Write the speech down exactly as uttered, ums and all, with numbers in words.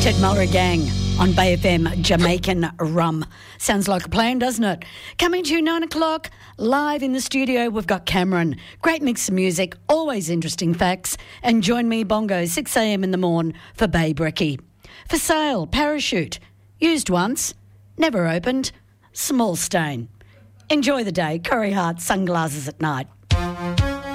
Ted Mulligan on Bay F M, Jamaican Rum. Sounds like a plan, doesn't it? Coming to you nine o'clock, live in the studio, we've got Cameron. Great mix of music, always interesting facts. And join me, Bongo, six a.m. in the morn for Bay Brekkie. For sale, parachute. Used once, never opened, small stain. Enjoy the day. Corey Hart, sunglasses at night.